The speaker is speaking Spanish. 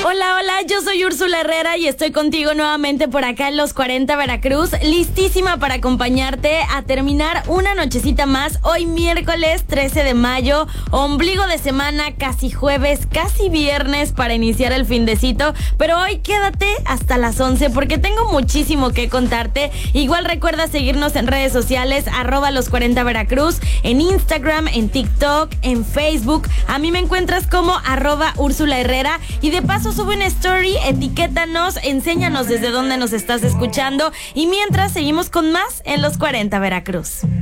Hola, hola, yo soy Úrsula Herrera y estoy contigo nuevamente por acá en Los 40 Veracruz, listísima para acompañarte a terminar una nochecita más. Hoy miércoles 13 de mayo, ombligo de semana, casi jueves, casi viernes para iniciar el findecito, pero hoy quédate hasta las 11 porque tengo muchísimo que contarte. Igual recuerda seguirnos en redes sociales, @Los 40 Veracruz, en Instagram, en TikTok, en Facebook. A mí me encuentras como @Úrsula Herrera y de paso sube una story, etiquétanos, enséñanos desde dónde nos estás escuchando y mientras seguimos con más en Los 40 Veracruz.